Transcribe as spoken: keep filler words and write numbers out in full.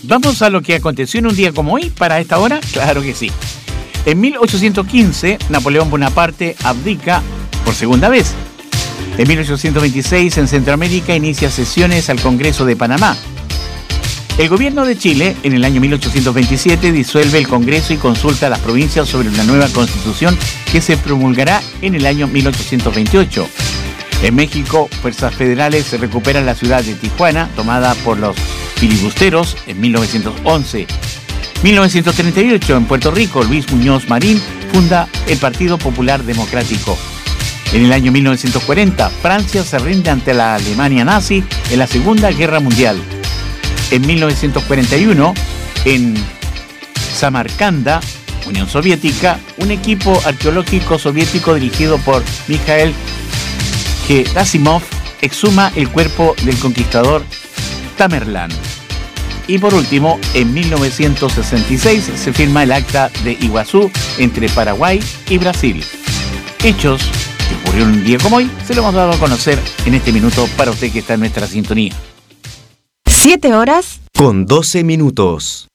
¿Vamos a lo que aconteció en un día como hoy para esta hora? Claro que sí. En mil ochocientos quince, Napoleón Bonaparte abdica por segunda vez. En mil ochocientos veintiséis, en Centroamérica, inicia sesiones al Congreso de Panamá. El gobierno de Chile, en el año mil ochocientos veintisiete, disuelve el Congreso y consulta a las provincias sobre una nueva constitución que se promulgará en el año mil ochocientos veintiocho. En México, fuerzas federales recuperan la ciudad de Tijuana, tomada por los filibusteros en mil novecientos once. mil novecientos treinta y ocho, en Puerto Rico, Luis Muñoz Marín funda el Partido Popular Democrático. En el año mil novecientos cuarenta, Francia se rinde ante la Alemania nazi en la Segunda Guerra Mundial. En mil novecientos cuarenta y uno, en Samarcanda, Unión Soviética, un equipo arqueológico soviético dirigido por Mikhail Gerasimov exhuma el cuerpo del conquistador Tamerlán. Y por último, en mil novecientos sesenta y seis se firma el Acta de Iguazú entre Paraguay y Brasil. Hechos que ocurrieron un día como hoy, se lo hemos dado a conocer en este minuto para usted que está en nuestra sintonía. Siete horas con doce minutos.